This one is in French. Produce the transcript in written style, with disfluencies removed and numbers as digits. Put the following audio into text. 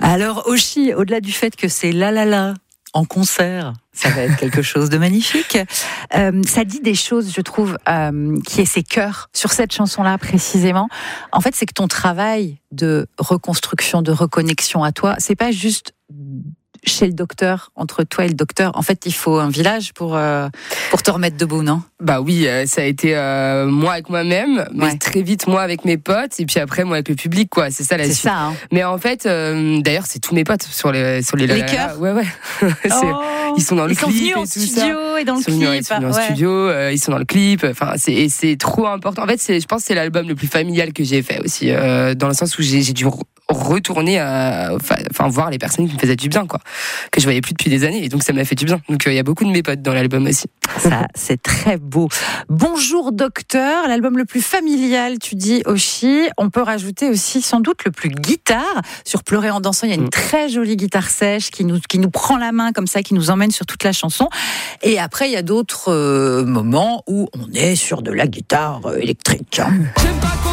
Alors, Oshi, au-delà du fait que c'est la la la en concert, ça va être quelque chose de magnifique. Ça dit des choses, je trouve, qui est ses cœurs sur cette chanson-là précisément. En fait, c'est que ton travail de reconstruction, de reconnexion à toi, c'est pas juste chez le docteur, entre toi et le docteur. En fait, il faut un village pour te remettre debout, non ? Bah oui, ça a été moi avec moi-même, mais très vite moi avec mes potes, et puis après moi avec le public, quoi. C'est ça la suite. C'est ça. Hein. Mais en fait, d'ailleurs, c'est tous mes potes sur les chœurs. Ouais. Ils sont dans le clip et tout ça. Ils sont venus en studio et dans le clip. Ils sont venus en studio, ils sont dans le clip. Enfin, c'est trop important. En fait, je pense que c'est l'album le plus familial que j'ai fait aussi, dans le sens où j'ai dû retourner voir les personnes qui me faisaient du bien, quoi, que je voyais plus depuis des années, et donc ça m'a fait du bien. Donc il y a beaucoup de mes potes dans l'album aussi. Ça, c'est très beau. Bonjour docteur, l'album le plus familial, tu dis, Oshi. On peut rajouter aussi sans doute le plus guitare. Sur Pleurer en dansant, il y a une très jolie guitare sèche qui nous prend la main comme ça, qui nous emmène sur toute la chanson. Et après, il y a d'autres moments où on est sur de la guitare électrique.